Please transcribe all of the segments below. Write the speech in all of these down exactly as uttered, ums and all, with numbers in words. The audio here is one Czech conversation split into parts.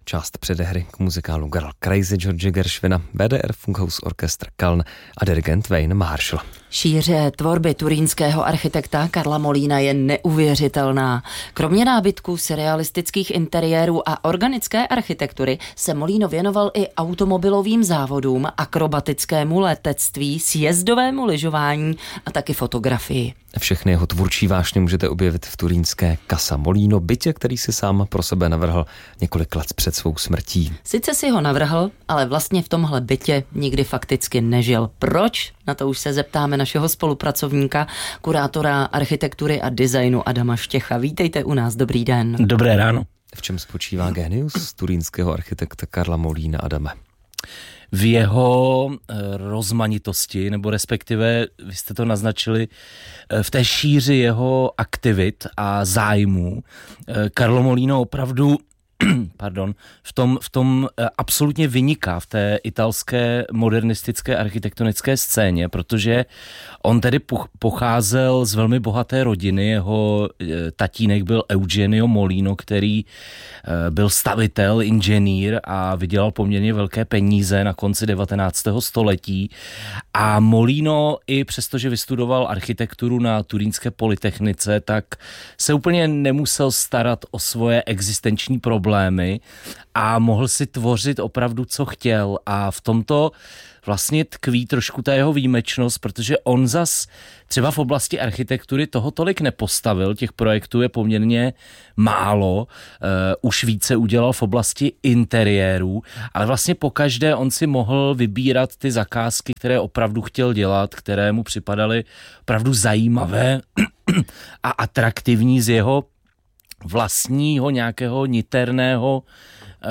část předehry k muzikálu Girl Crazy George Gershwina, B D R Funkhaus Orchestra Köln a dirigent Wayne Marshall. Šíře tvorby turínského architekta Karla Molína je neuvěřitelná. Kromě nábytků, surrealistických interiérů a organické architektury se Molíno věnoval i automobilovým závodům, akrobatickému letectví, sjezdovému lyžování a taky fotografii. Všechny jeho tvůrčí vášně můžete objevit v turínské Casa Molino, bytě, který si sám pro sebe navrhl několik let před svou smrtí. Sice si ho navrhl, ale vlastně v tomhle bytě nikdy fakticky nežil. Proč? Na to už se zeptáme našeho spolupracovníka, kurátora architektury a designu Adama Štěcha. Vítejte u nás, dobrý den. Dobré ráno. V čem spočívá génius turínského architekta Karla Molína, Adame? V jeho rozmanitosti, nebo respektive, vy jste to naznačili, v té šíři jeho aktivit a zájmů. Carlo Molino opravdu pardon, v tom, v tom absolutně vyniká v té italské modernistické architektonické scéně, protože on tedy pocházel z velmi bohaté rodiny, jeho tatínek byl Eugenio Molino, který byl stavitel, inženýr a vydělal poměrně velké peníze na konci devatenáctého století a Molino i přestože vystudoval architekturu na turínské polytechnice, tak se úplně nemusel starat o svoje existenční problémy problémy a mohl si tvořit opravdu, co chtěl. A v tomto vlastně tkví trošku ta jeho výjimečnost, protože on zas třeba v oblasti architektury toho tolik nepostavil, těch projektů je poměrně málo, uh, už více udělal v oblasti interiérů, ale vlastně pokaždé on si mohl vybírat ty zakázky, které opravdu chtěl dělat, které mu připadaly opravdu zajímavé a atraktivní z jeho vlastního nějakého niterného e,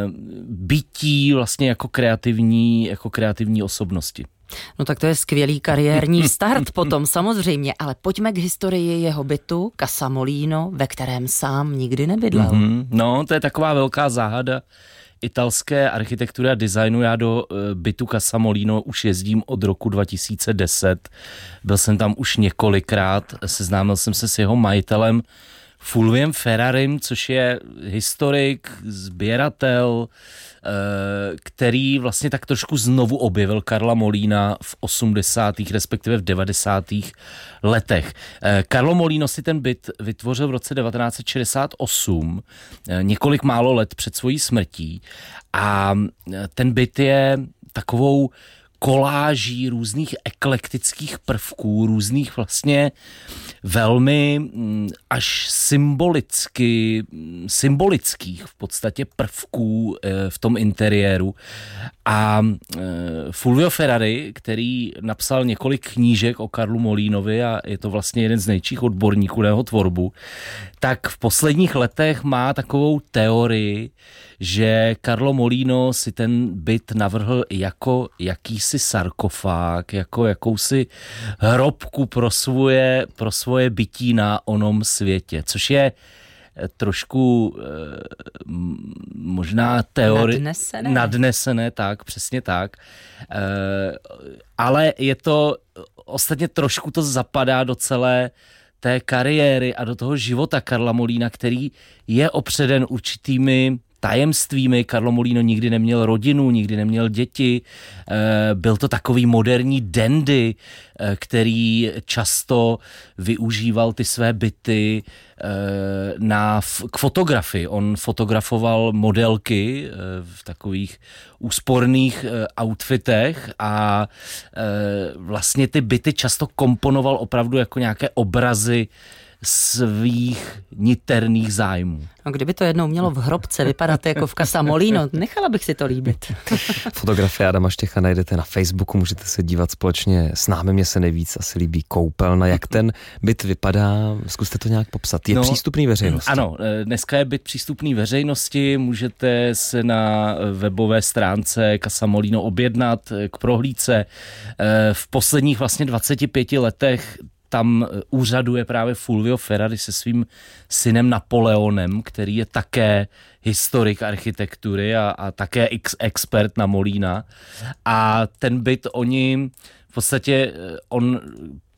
bytí vlastně jako kreativní, jako kreativní osobnosti. No tak to je skvělý kariérní start potom samozřejmě, ale pojďme k historii jeho bytu Casa Molino, ve kterém sám nikdy nebydlel. Mm-hmm. No, to je taková velká záhada italské architektury a designu. Já do bytu Casa Molino už jezdím od roku dva tisíce deset. Byl jsem tam už několikrát, seznámil jsem se s jeho majitelem Fulviem Ferrarim, což je historik, sběratel, který vlastně tak trošku znovu objevil Karla Molína v osmdesátých, respektive v devadesátých letech. Carlo Molino si ten byt vytvořil v roce devatenáct set šedesát osm, několik málo let před svojí smrtí, a ten byt je takovou koláží různých eklektických prvků, různých vlastně velmi až symbolicky, symbolických v podstatě prvků v tom interiéru. A Fulvio Ferrari, který napsal několik knížek o Karlu Molínovi a je to vlastně jeden z nejčích odborníků na jeho tvorbu, tak v posledních letech má takovou teorii, že Carlo Molino si ten byt navrhl jako jakýsi sarkofág, jako jakousi hrobku pro svoje, pro svoje bytí na onom světě, což je trošku eh, možná teorie nadnesené. nadnesené, tak, přesně tak. Eh, ale je to, ostatně trošku to zapadá do celé té kariéry a do toho života Karla Molína, který je opředen určitými tajemstvími. Carlo Molino nikdy neměl rodinu, nikdy neměl děti. Byl to takový moderní dandy, který často využíval ty své byty na, k fotografii. On fotografoval modelky v takových úsporných outfitech a vlastně ty byty často komponoval opravdu jako nějaké obrazy svých niterných zájmů. A kdyby to jednou mělo v hrobce vypadat jako v Casa Molino, nechala bych si to líbit. Fotografie Adama Štěcha najdete na Facebooku, můžete se dívat společně s námi, mně se nejvíc asi líbí koupelna. Jak ten byt vypadá, zkuste to nějak popsat. Je no, přístupný veřejnosti? Ano, dneska je byt přístupný veřejnosti, můžete se na webové stránce Casa Molino objednat k prohlídce. V posledních vlastně dvaceti pěti letech tam úřaduje právě Fulvio Ferrari se svým synem Napoleonem, který je také historik architektury a, a také ex- expert na Molína. A ten byt oni v podstatě, on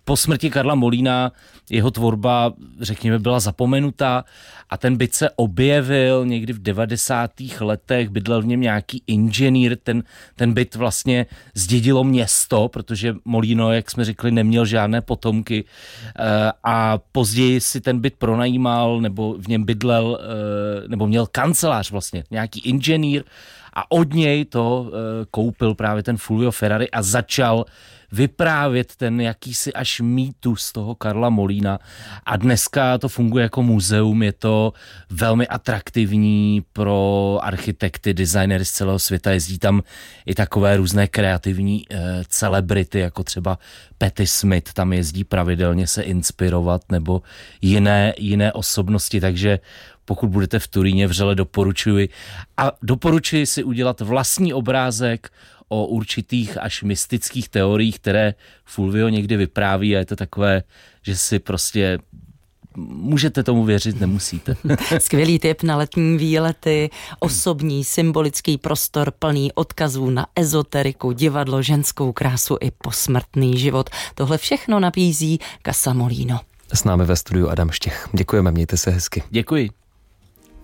po smrti Karla Molína jeho tvorba, řekněme, byla zapomenutá a ten byt se objevil někdy v devadesátých letech, bydlel v něm nějaký inženýr, ten, ten byt vlastně zdědilo město, protože Molino, jak jsme řekli, neměl žádné potomky a později si ten byt pronajímal nebo v něm bydlel, nebo měl kancelář vlastně, nějaký inženýr a od něj to koupil právě ten Fulvio Ferrari a začal vyprávět ten jakýsi až mýtus toho Karla Molína a dneska to funguje jako muzeum, je to velmi atraktivní pro architekty, designery z celého světa, jezdí tam i takové různé kreativní eh, celebrity, jako třeba Patti Smith, tam jezdí pravidelně se inspirovat, nebo jiné, jiné osobnosti, takže pokud budete v Turíně, vřele doporučuji a doporučuji si udělat vlastní obrázek o určitých až mystických teoriích, které Fulvio někdy vypráví a je to takové, že si prostě můžete tomu věřit, nemusíte. Skvělý tip na letní výlety, osobní, symbolický prostor plný odkazů na ezoteriku, divadlo, ženskou krásu i posmrtný život. Tohle všechno nabízí Casa Molino. S námi ve studiu Adam Štěch. Děkujeme, mějte se hezky. Děkuji.